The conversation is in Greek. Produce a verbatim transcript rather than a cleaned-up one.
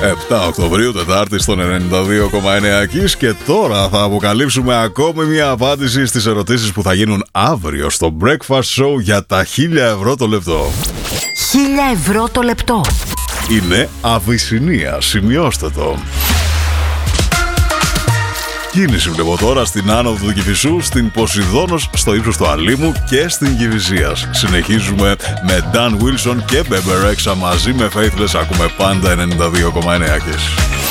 επτά Οκτωβρίου, Τετάρτη, στον ενενήντα δύο κόμμα εννέα Kiss. Και τώρα θα αποκαλύψουμε ακόμη μια απάντηση στις ερωτήσεις που θα γίνουν αύριο στο Breakfast Show για τα χίλια ευρώ το λεπτό. χίλια ευρώ το λεπτό. Είναι Αβυσσινία, σημειώστε το. Κίνηση βλέπω τώρα στην άνοδο του Κηφισού, στην Ποσειδώνος, στο ύψος του Αλήμου και στην Κηφισίας. Συνεχίζουμε με Dan Wilson και Bebe Rexha μαζί με Faithless. Ακούμε πάντα ενενήντα δύο κόμμα εννέα Kiss.